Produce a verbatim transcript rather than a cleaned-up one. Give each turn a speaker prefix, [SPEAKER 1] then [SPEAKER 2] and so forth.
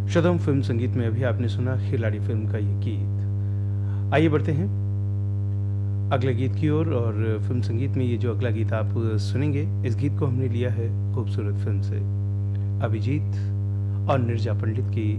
[SPEAKER 1] शतम फिल्म संगीत में अभी आपने सुना खिलाड़ी फिल्म का ये गीत। आइए बढ़ते हैं अगले गीत की ओर। और, और फिल्म संगीत में ये जो अगला गीत आप सुनेंगे, इस गीत को हमने लिया है खूबसूरत फिल्म से। अभिजीत और नीरजा पंडित की